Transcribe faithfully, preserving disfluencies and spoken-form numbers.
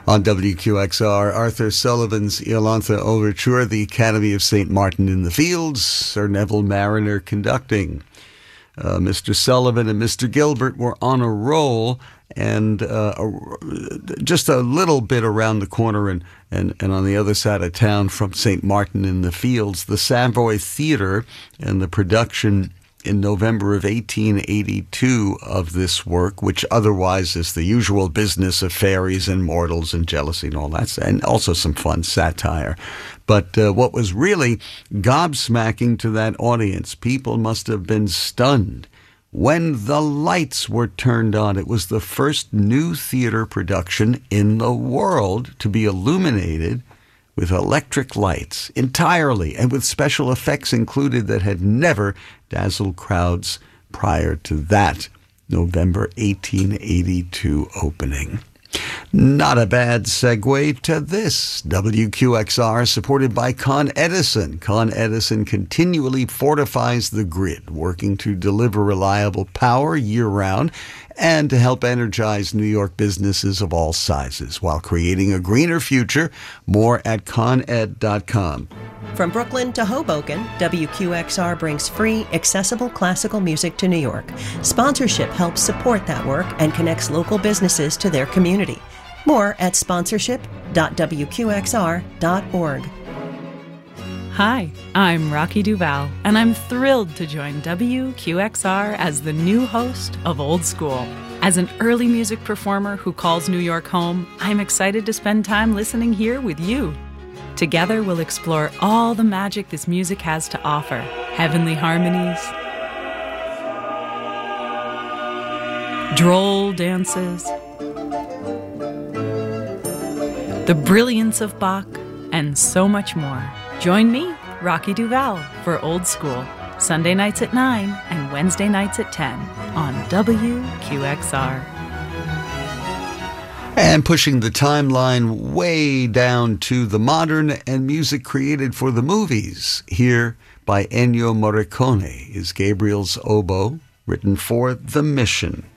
On W Q X R, Arthur Sullivan's Iolanthe Overture, the Academy of Saint Martin in the Fields, Sir Neville Mariner conducting. Uh, Mister Sullivan and Mister Gilbert were on a roll, and uh, just a little bit around the corner and, and, and on the other side of town from Saint Martin in the Fields, the Savoy Theatre and the production in November of eighteen eighty-two of this work, which otherwise is the usual business of fairies and mortals and jealousy and all that, and also some fun satire. But uh, what was really gobsmacking to that audience, people must have been stunned when the lights were turned on. It was the first new theater production in the world to be illuminated with electric lights entirely, and with special effects included that had never dazzled crowds prior to that November eighteen eighty-two opening. Not a bad segue to this. W Q X R, supported by Con Edison. Con Edison continually fortifies the grid, working to deliver reliable power year-round and to help energize New York businesses of all sizes while creating a greener future. More at con ed dot com. From Brooklyn to Hoboken, W Q X R brings free, accessible classical music to New York. Sponsorship helps support that work and connects local businesses to their community. More at sponsorship dot w q x r dot org. Hi, I'm Rocky Duval, and I'm thrilled to join W Q X R as the new host of Old School. As an early music performer who calls New York home, I'm excited to spend time listening here with you. Together, we'll explore all the magic this music has to offer. Heavenly harmonies, droll dances, the brilliance of Bach, and so much more. Join me, Rocky Duval, for Old School, Sunday nights at nine and Wednesday nights at ten on W Q X R. And pushing the timeline way down to the modern and music created for the movies. Here by Ennio Morricone is Gabriel's Oboe, written for The Mission.